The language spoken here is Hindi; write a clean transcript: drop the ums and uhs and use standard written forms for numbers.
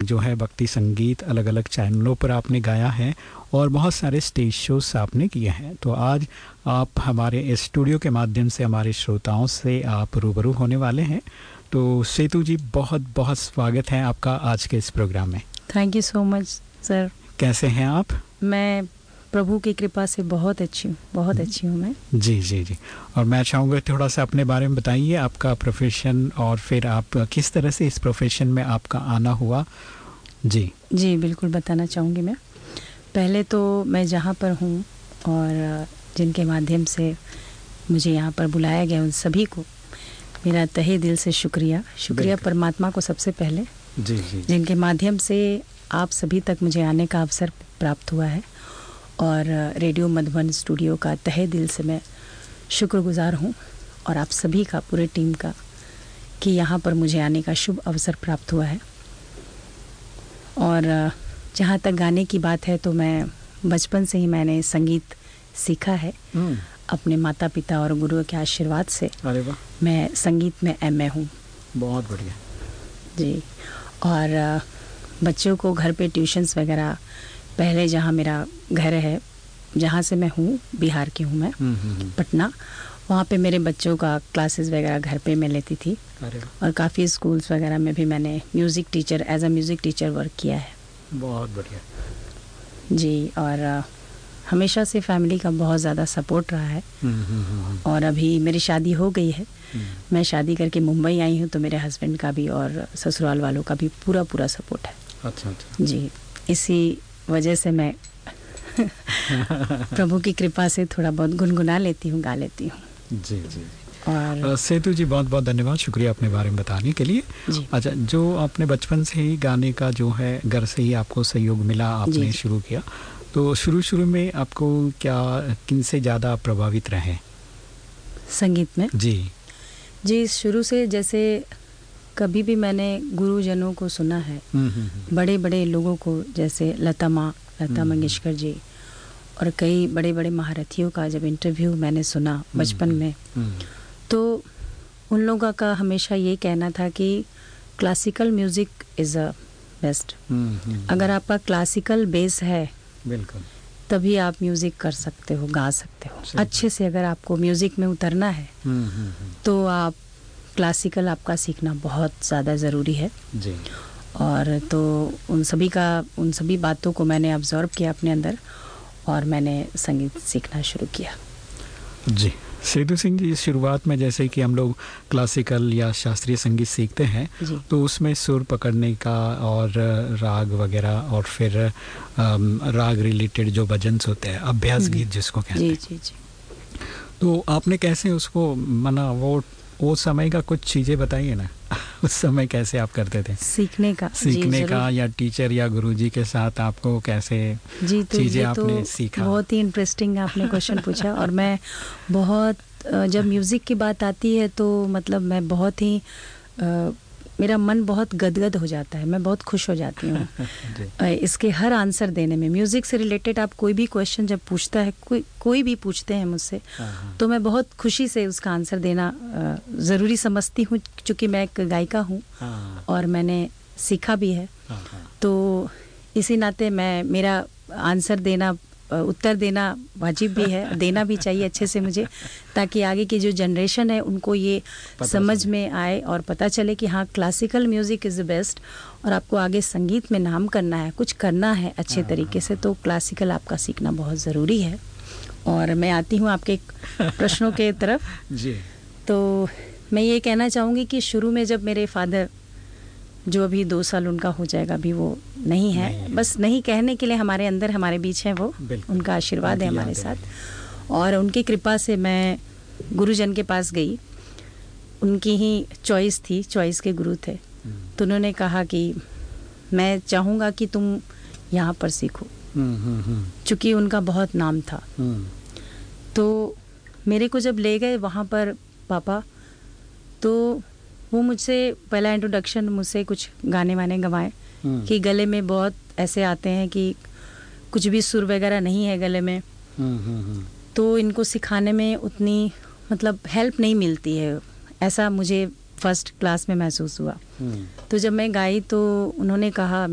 जो है भक्ति संगीत अलग अलग चैनलों पर आपने गाया है और बहुत सारे स्टेज शोज आपने किए हैं। तो आज आप हमारे इस स्टूडियो के माध्यम से हमारे श्रोताओं से आप रूबरू होने वाले हैं। तो सेतु जी, बहुत बहुत स्वागत है आपका आज के इस प्रोग्राम में। Thank you so much sir. कैसे हैं आप? मैं प्रभु की कृपा से बहुत अच्छी हूँ मैं। जी जी जी। और मैं चाहूँगा थोड़ा सा अपने बारे में बताइए, आपका प्रोफेशन और फिर आप किस तरह से इस प्रोफेशन में आपका आना हुआ। जी जी बिल्कुल बताना चाहूँगी मैं। पहले तो मैं जहाँ पर हूँ और जिनके माध्यम से मुझे यहाँ पर बुलाया गया, उन सभी को मेरा तहे दिल से शुक्रिया परमात्मा को सबसे पहले, जी जी, जिनके माध्यम से आप सभी तक मुझे आने का अवसर प्राप्त हुआ है। और रेडियो मधुबन स्टूडियो का तहे दिल से मैं शुक्रगुजार हूँ और आप सभी का, पूरे टीम का, कि यहाँ पर मुझे आने का शुभ अवसर प्राप्त हुआ है। और जहाँ तक गाने की बात है तो मैं बचपन से ही मैंने संगीत सीखा है अपने माता पिता और गुरुओं के आशीर्वाद से। अरे वाह। मैं संगीत में एमए हूँ। बहुत बढ़िया जी। और बच्चों को घर पे ट्यूशन्स वगैरह, पहले जहाँ मेरा घर है, जहाँ से मैं हूँ, बिहार की हूँ मैं, पटना, वहाँ पे मेरे बच्चों का क्लासेस वगैरह घर पे मैं लेती थी। और काफ़ी स्कूल्स वगैरह में भी मैंने music teacher, as a music teacher work किया है। बहुत बढ़िया जी। और हमेशा से फैमिली का बहुत ज़्यादा सपोर्ट रहा है। और अभी मेरी शादी हो गई है। मैं शादी करके मुंबई आई हूँ, तो मेरे हस्बैंड का भी और ससुराल वालों का भी पूरा सपोर्ट है। अच्छा। जी, इसी वजह से मैं प्रभु की कृपा से थोड़ा बहुत गुनगुना लेती हूँ, गा लेती हूँ। जी जी। और सेतु जी, बहुत बहुत धन्यवाद, शुक्रिया अपने बारे में बताने के लिए। अच्छा, जो आपने बचपन से ही गाने का जो है घर से ही आपको सहयोग मिला, आपने शुरू किया, तो शुरू में आपको किन से ज़्यादा प्रभावित रहे संगीत में? जी, शुरू से जैसे कभी भी मैंने गुरुजनों को सुना है, बड़े बड़े लोगों को, जैसे लता मंगेशकर जी और कई बड़े बड़े महारथियों का जब इंटरव्यू मैंने सुना बचपन में, तो उन लोगों का हमेशा ये कहना था कि classical music is a best. अगर आपका क्लासिकल बेस है, बिल्कुल, तभी आप म्यूज़िक कर सकते हो, गा सकते हो अच्छे से। अगर आपको म्यूज़िक में उतरना है तो आप क्लासिकल आपका सीखना बहुत ज़्यादा ज़रूरी है। जी। और तो उन सभी बातों को मैंने ऑब्जर्व किया अपने अंदर और मैंने संगीत सीखना शुरू किया। जी। सेतु सिंह जी, शुरुआत में जैसे कि हम लोग क्लासिकल या शास्त्रीय संगीत सीखते हैं, तो उसमें सुर पकड़ने का और राग वगैरह और फिर राग रिलेटेड जो भजन्स होते हैं, अभ्यास गीत जिसको कहते हैं, जी। तो आपने कैसे उसको मना, वो समय का कुछ चीज़ें बताइए ना उस समय कैसे आप करते थे सीखने का या टीचर या गुरुजी के साथ आपको कैसे चीज़ें आपने सीखा? बहुत ही इंटरेस्टिंग आपने क्वेश्चन पूछा। और मैं बहुत, जब म्यूज़िक की बात आती है तो मतलब मैं बहुत ही मेरा मन बहुत गदगद हो जाता है, मैं बहुत खुश हो जाती हूँ इसके हर आंसर देने में। म्यूज़िक से रिलेटेड आप कोई भी क्वेश्चन जब पूछता है, कोई भी पूछते हैं मुझसे, तो मैं बहुत खुशी से उसका आंसर देना ज़रूरी समझती हूँ, क्योंकि मैं एक गायिका हूँ और मैंने सीखा भी है। तो इसी नाते मेरा आंसर देना, उत्तर देना वाजिब भी है, देना भी चाहिए अच्छे से मुझे, ताकि आगे की जो जनरेशन है उनको ये समझ में आए और पता चले कि हाँ, classical music is the best. और आपको आगे संगीत में नाम करना है, कुछ करना है अच्छे तरीके से, तो क्लासिकल आपका सीखना बहुत ज़रूरी है। और मैं आती हूँ आपके प्रश्नों के तरफ। जी। तो मैं ये कहना चाहूँगी कि शुरू में जब मेरे फादर, जो अभी 2 साल उनका हो जाएगा, अभी वो नहीं है, बस नहीं कहने के लिए हमारे अंदर, हमारे बीच है वो, उनका आशीर्वाद है हमारे साथ। और उनकी कृपा से मैं गुरुजन के पास गई, उनकी ही चॉइस थी, चॉइस के गुरु थे। तो उन्होंने कहा कि मैं चाहूँगा कि तुम यहाँ पर सीखो, चूँकि उनका बहुत नाम था। तो मेरे को जब ले गए वहाँ पर पापा, तो वो मुझसे पहला इंट्रोडक्शन, मुझसे कुछ गाने वाने गवाए कि गले में बहुत ऐसे आते हैं कि कुछ भी सुर वगैरह नहीं है गले में, तो इनको सिखाने में उतनी मतलब हेल्प नहीं मिलती है, ऐसा मुझे फर्स्ट क्लास में महसूस हुआ। तो जब मैं गाई तो उन्होंने कहा,